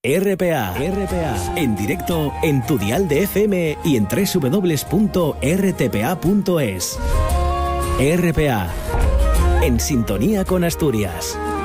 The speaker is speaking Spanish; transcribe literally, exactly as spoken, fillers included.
R P A. R P A. En directo en tu dial de F M y en doble u doble u doble u punto r t p a punto es. R P A. En sintonía con Asturias.